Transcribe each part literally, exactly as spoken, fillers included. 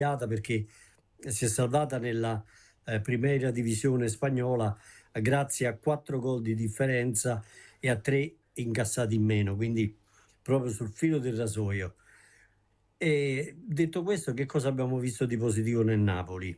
perché si è salvata nella eh, Primera Divisione spagnola eh, grazie a quattro gol di differenza e a tre incassati in meno, quindi proprio sul filo del rasoio. E detto questo, che cosa abbiamo visto di positivo nel Napoli?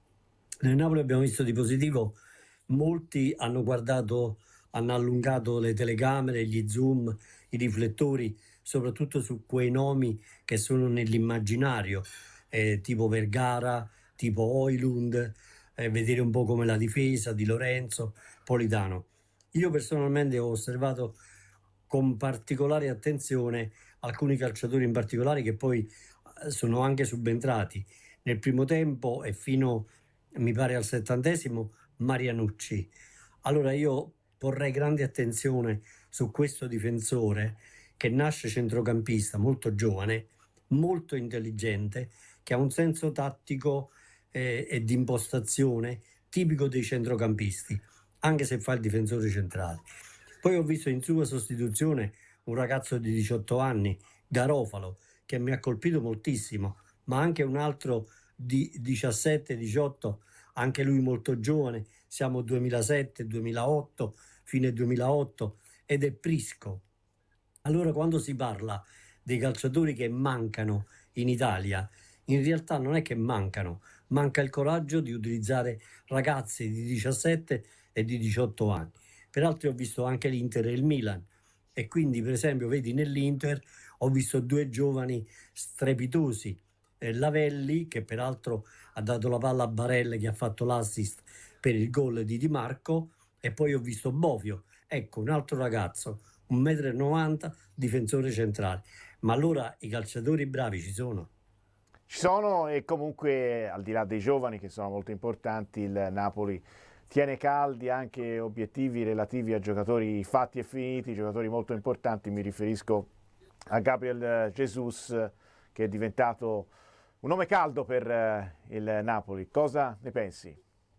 Nel Napoli abbiamo visto di positivo, molti hanno guardato, hanno allungato le telecamere, gli zoom, i riflettori, soprattutto su quei nomi che sono nell'immaginario, eh, tipo Vergara, tipo Oilund, eh, vedere un po' come la difesa di Lorenzo, Politano. Io personalmente ho osservato con particolare attenzione alcuni calciatori in particolare che poi eh, sono anche subentrati nel primo tempo e fino, mi pare, al settantesimo, Marianucci. Allora io porrei grande attenzione su questo difensore che nasce centrocampista, molto giovane, molto intelligente, che ha un senso tattico eh, e di impostazione tipico dei centrocampisti, anche se fa il difensore centrale. Poi ho visto in sua sostituzione un ragazzo di diciotto anni, Garofalo, che mi ha colpito moltissimo, ma anche un altro di diciassette diciotto, anche lui molto giovane, siamo duemilasette duemilaotto, fine duemilaotto, ed è Prisco. Allora quando si parla dei calciatori che mancano in Italia, in realtà non è che mancano, manca il coraggio di utilizzare ragazzi di diciassette e di diciotto anni. Peraltro ho visto anche l'Inter e il Milan e quindi per esempio vedi nell'Inter ho visto due giovani strepitosi, eh, Lavelli che peraltro ha dato la palla a Barella che ha fatto l'assist per il gol di Di Marco e poi ho visto Bovio, ecco un altro ragazzo, un metro e novanta, difensore centrale. Ma allora i calciatori bravi ci sono. Ci sono e comunque al di là dei giovani che sono molto importanti, il Napoli tiene caldi anche obiettivi relativi a giocatori fatti e finiti, giocatori molto importanti, mi riferisco a Gabriel Jesus che è diventato un nome caldo per il Napoli. Cosa ne pensi?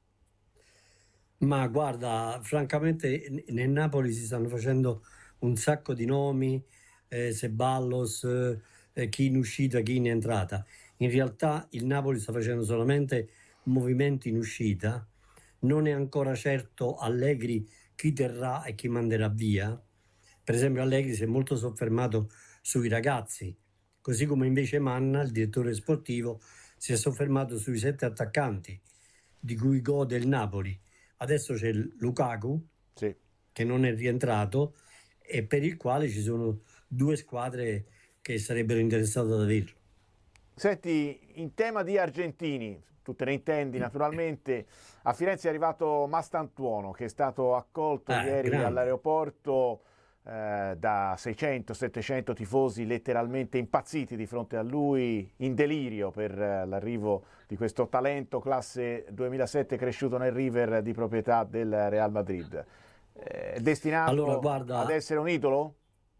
Ma guarda, francamente nel Napoli si stanno facendo un sacco di nomi, eh, Ceballos, eh, chi in uscita, chi in entrata. In realtà il Napoli sta facendo solamente movimenti in uscita, non è ancora certo Allegri chi terrà e chi manderà via. Per esempio Allegri si è molto soffermato sui ragazzi, così come invece Manna, il direttore sportivo, si è soffermato sui sette attaccanti di cui gode il Napoli. Adesso c'è Lukaku, Sì. che non è rientrato e per il quale ci sono due squadre che sarebbero interessate ad averlo. Senti, in tema di argentini, tu te ne intendi naturalmente, a Firenze è arrivato Mastantuono che è stato accolto Eh, ieri grande. all'aeroporto eh, da seicento settecento tifosi letteralmente impazziti di fronte a lui, in delirio per eh, l'arrivo di questo talento classe duemilasette cresciuto nel River di proprietà del Real Madrid. Eh, È Allora, destinato ad guarda, essere un idolo?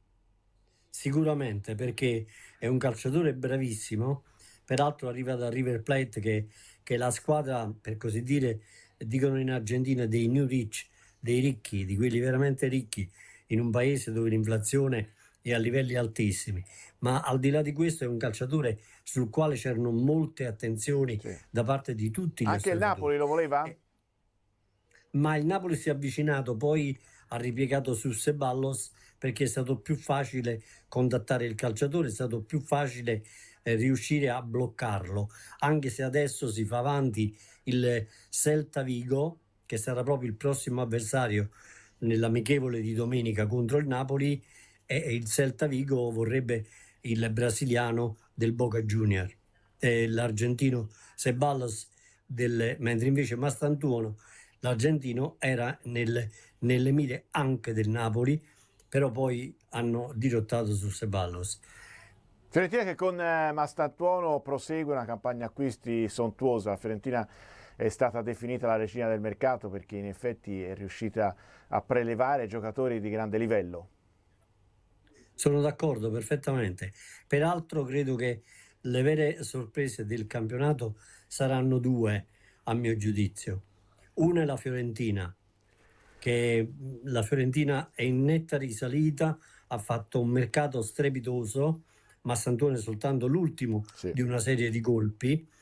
sicuramente perché è un calciatore bravissimo, peraltro arriva da River Plate che, che è la squadra, per così dire, dicono in Argentina dei new rich, dei ricchi, di quelli veramente ricchi, in un paese dove l'inflazione è a livelli altissimi. Ma al di là di questo è un calciatore sul quale c'erano molte attenzioni Sì. da parte di tutti gli Anche il osservatori. Napoli lo voleva? Eh, ma il Napoli si è avvicinato, poi ha ripiegato su Ceballos perché è stato più facile contattare il calciatore, è stato più facile eh, riuscire a bloccarlo, anche se adesso si fa avanti il Celta Vigo, che sarà proprio il prossimo avversario nell'amichevole di domenica contro il Napoli, e e il Celta Vigo vorrebbe il brasiliano del Boca Junior, e l'argentino Ceballos, del, mentre invece Mastantuono l'argentino era nel, nelle mire anche del Napoli, però poi hanno dirottato su Ceballos. Fiorentina che con eh, Mastantuono prosegue una campagna acquisti sontuosa. La Fiorentina è stata definita la regina del mercato perché in effetti è riuscita a prelevare giocatori di grande livello. Sono d'accordo perfettamente. Peraltro credo che le vere sorprese del campionato saranno due, a mio giudizio. Una è la Fiorentina, che la Fiorentina è in netta risalita, ha fatto un mercato strepitoso, ma Sant'Antonio è soltanto l'ultimo Sì. di una serie di colpi